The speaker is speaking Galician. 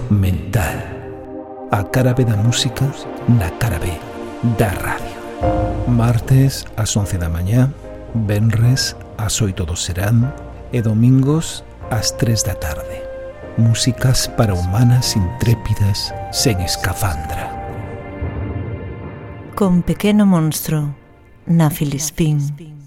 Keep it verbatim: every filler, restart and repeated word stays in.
mental. A cara B da música na cara B da radio. Martes ás once da mañá, venres ás oito do serán e domingos ás tres da tarde. Músicas para humanas intrépidas sen escafandra. Con Pequeno Monstro na Filispín.